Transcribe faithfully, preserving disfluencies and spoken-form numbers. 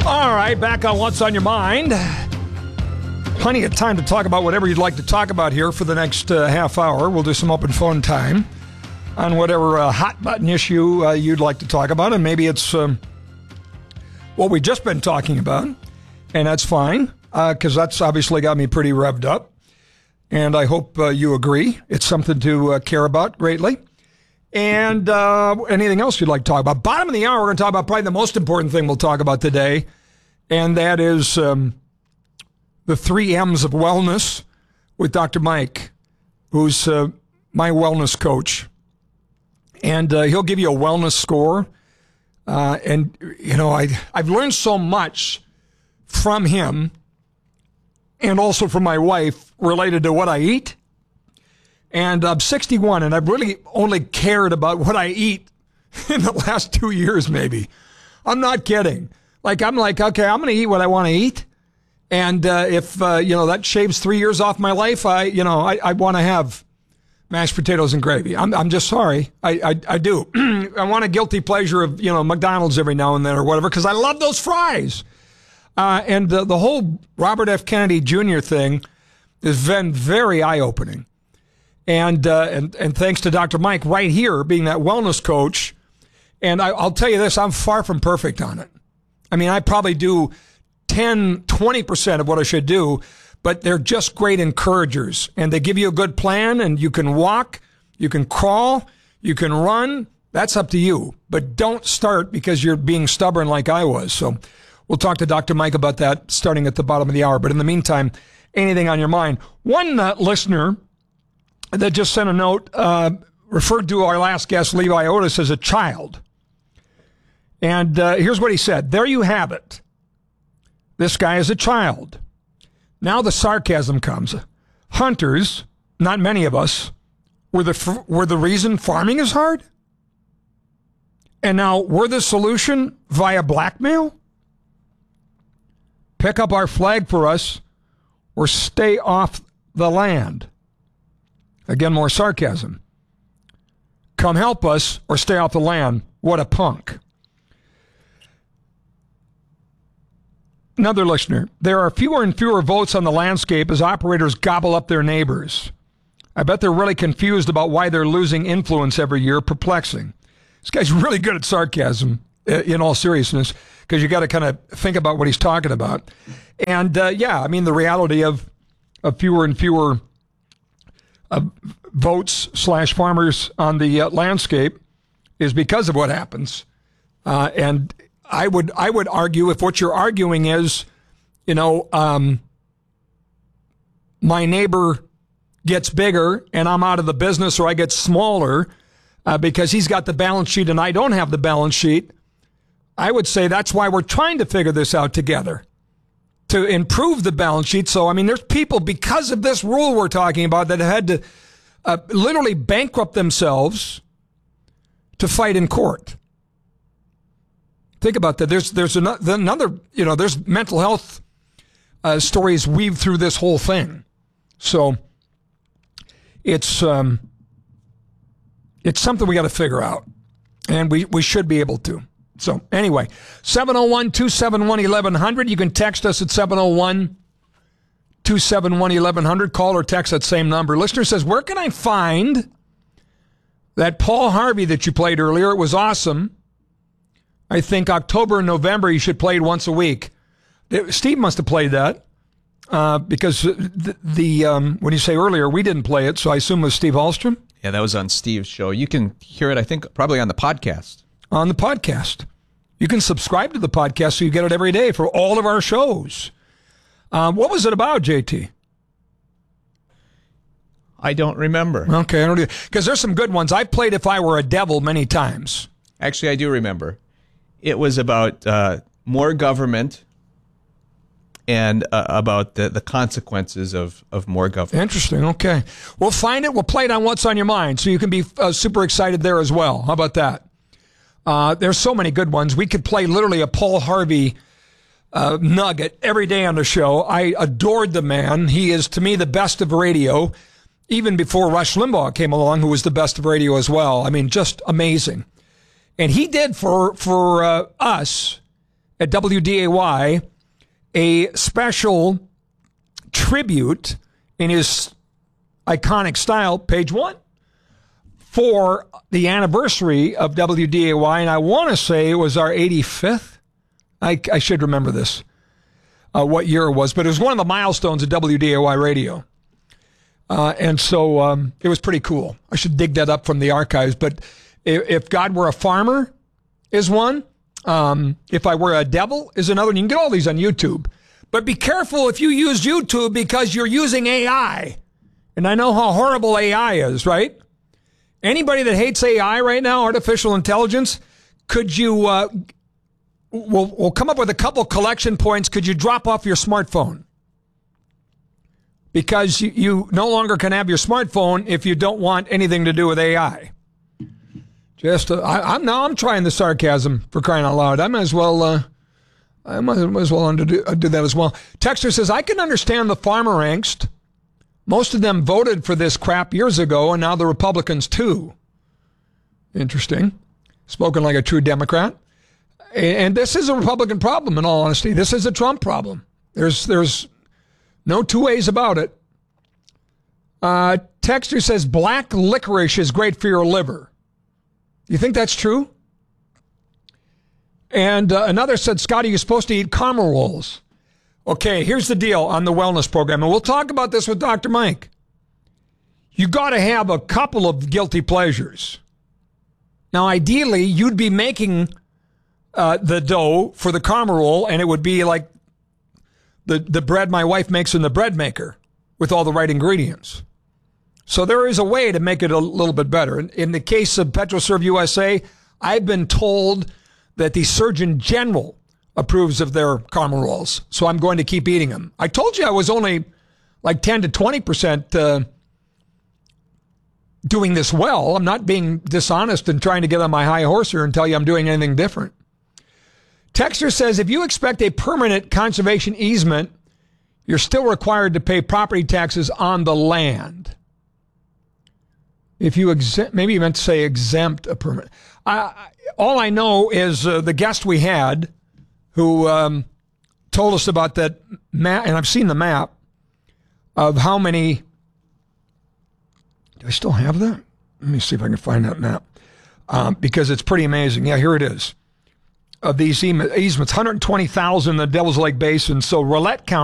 All right, back on What's on Your Mind. Plenty of time to talk about whatever you'd like to talk about here for the next uh, half hour. We'll do some open phone time on whatever uh, hot button issue uh, you'd like to talk about, and maybe it's um, what we've just been talking about, and that's fine, because uh, that's obviously got me pretty revved up, and I hope uh, you agree. It's something to uh, care about greatly. And uh, anything else you'd like to talk about. Bottom of the hour, we're going to talk about probably the most important thing we'll talk about today, and that is um, the three M's of wellness with Doctor Mike, who's uh, my wellness coach. And uh, he'll give you a wellness score. Uh, and, you know, I, I've learned so much from him and also from my wife related to what I eat. And I'm sixty-one, and I've really only cared about what I eat in the last two years, maybe. I'm not kidding. Like, I'm like, okay, I'm going to eat what I want to eat. And uh, if, uh, you know, that shaves three years off my life, I, you know, I, I want to have mashed potatoes and gravy. I'm I'm just sorry. I, I, I do. I want a guilty pleasure of, you know, McDonald's every now and then or whatever, because I love those fries. Uh, and the, the whole Robert F. Kennedy Junior thing has been very eye-opening. And, uh, and and thanks to Doctor Mike right here being that wellness coach. And I, I'll tell you this, I'm far from perfect on it. I mean, I probably do ten, twenty percent of what I should do, but they're just great encouragers. And they give you a good plan, and you can walk, you can crawl, you can run. That's up to you. But don't start because you're being stubborn like I was. So we'll talk to Doctor Mike about that starting at the bottom of the hour. But in the meantime, anything on your mind? One uh, listener that just sent a note, uh, referred to our last guest, Levi Otis, as a child. And uh, here's what he said. There you have it. This guy is a child. Now the sarcasm comes. Hunters, not many of us, were the, were the reason farming is hard? And now we're the solution via blackmail? Pick up our flag for us or stay off the land. Again, more sarcasm. Come help us or stay off the land. What a punk. Another listener. There are fewer and fewer votes on the landscape as operators gobble up their neighbors. I bet they're really confused about why they're losing influence every year. Perplexing. This guy's really good at sarcasm, in all seriousness, because you got to kind of think about what he's talking about. And, uh, yeah, I mean, the reality of, of fewer and fewer Uh, votes slash farmers on the uh, landscape is because of what happens. Uh, and I would I would argue if what you're arguing is, you know, um, my neighbor gets bigger and I'm out of the business, or I get smaller uh, because he's got the balance sheet and I don't have the balance sheet, I would say that's why we're trying to figure this out together, to improve the balance sheet. So, I mean, there's people, because of this rule we're talking about, that had to uh, literally bankrupt themselves to fight in court. Think about that. There's there's another, you know, there's mental health uh, stories weaved through this whole thing. So it's um, it's something we got to figure out, and we, we should be able to. So anyway, seven oh one, two seven one, eleven hundred. You can text us at seven oh one, two seven one, eleven hundred. Call or text that same number. Listener says, where can I find that Paul Harvey that you played earlier? It was awesome. I think October and November you should play it once a week. Steve must have played that uh, because the, the um, when you say earlier, we didn't play it, so I assume it was Steve Hallstrom? Yeah, that was on Steve's show. You can hear it, I think, probably on the podcast. On the podcast. You can subscribe to the podcast so you get it every day for all of our shows. Um, what was it about, J T? I don't remember. Okay, I don't because there's some good ones. I've played If I Were a Devil many times. Actually, I do remember. It was about uh, more government and uh, about the, the consequences of, of more government. Interesting. Okay. We'll find it. We'll play it on What's on Your Mind, so you can be uh, super excited there as well. How about that? Uh, there's so many good ones. We could play literally a Paul Harvey uh, nugget every day on the show. I adored the man. He is, to me, the best of radio, even before Rush Limbaugh came along, who was the best of radio as well. I mean, just amazing. And he did for for uh, us at W D A Y a special tribute in his iconic style, page one, for the anniversary of W D A Y, and I want to say it was our eighty-fifth. I, I should remember this, uh, what year it was, but it was one of the milestones of W D A Y radio. Uh, and so um, it was pretty cool. I should dig that up from the archives. But if, if God Were a Farmer is one. Um, If I Were a Devil is another. And you can get all these on YouTube. But be careful if you use YouTube because you're using A I. And I know how horrible A I is, right? Anybody that hates A I right now, artificial intelligence, could you, uh, we'll, we'll come up with a couple collection points. Could you drop off your smartphone? Because you, you no longer can have your smartphone if you don't want anything to do with A I. Just, uh, I, I'm now I'm trying the sarcasm, for crying out loud. I might as well, uh, I might, might as well undo, uh, do that as well. Texter says, I can understand the farmer angst. Most of them voted for this crap years ago, and now the Republicans too. Interesting. Spoken like a true Democrat. And this is a Republican problem, in all honesty. This is a Trump problem. There's, there's no two ways about it. Uh, Texter says, black licorice is great for your liver. You think that's true? And uh, another said, Scotty, you're supposed to eat caramel rolls. Okay, here's the deal on the wellness program, and we'll talk about this with Doctor Mike. You got to have a couple of guilty pleasures. Now, ideally, you'd be making uh, the dough for the caramel roll, and it would be like the, the bread my wife makes in the bread maker with all the right ingredients. So there is a way to make it a little bit better. In, in the case of PetroServe U S A, I've been told that the Surgeon General approves of their caramel rolls, so I'm going to keep eating them. I told you I was only like ten to twenty percent uh, doing this well. I'm not being dishonest and trying to get on my high horse here and tell you I'm doing anything different. Texter says, if you expect a permanent conservation easement, you're still required to pay property taxes on the land. If you exempt, maybe you meant to say exempt a permanent. Uh, all I know is uh, the guest we had who um, told us about that map, and I've seen the map of how many. Do I still have that? Let me see if I can find that map, um, because it's pretty amazing. Yeah, here it is. Of these easements, one hundred twenty thousand in the Devil's Lake Basin. So Rolette County.